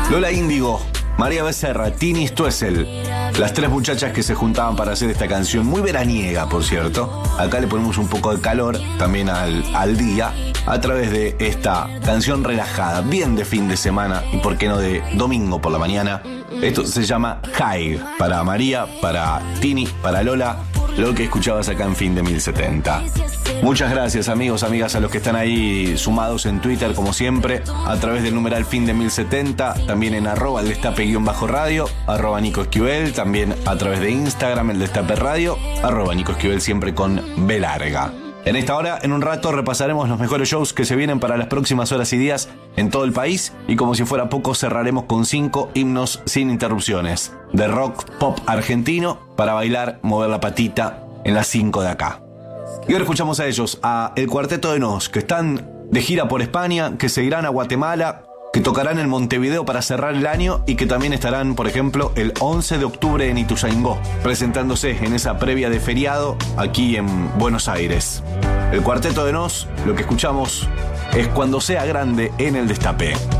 Lola Índigo, María Becerra, Tini Stoessel, las tres muchachas que se juntaban para hacer esta canción, muy veraniega, por cierto. Acá le ponemos un poco de calor también al día a través de esta canción relajada, bien de fin de semana y por qué no de domingo por la mañana. Esto se llama High, para María, para Tini, para Lola, lo que escuchabas acá en Fin de 1070. Muchas gracias, amigos, amigas, a los que están ahí sumados en Twitter, como siempre, a través del numeral Fin de 1070, también en @ el destape_radio, @NicoEsquivel, también a través de Instagram, el Destape Radio, @NicoEsquivel, siempre con B larga. En esta hora, en un rato, repasaremos los mejores shows que se vienen para las próximas horas y días en todo el país, y como si fuera poco, cerraremos con 5 himnos sin interrupciones de rock pop argentino para bailar, mover la patita en las 5 de acá. Y ahora escuchamos a ellos, a El Cuarteto de Nos, que están de gira por España, que se irán a Guatemala, que tocarán en Montevideo para cerrar el año y que también estarán, por ejemplo, el 11 de octubre en Ituzaingó, presentándose en esa previa de feriado aquí en Buenos Aires. El Cuarteto de Nos, lo que escuchamos es Cuando sea grande en el Destape.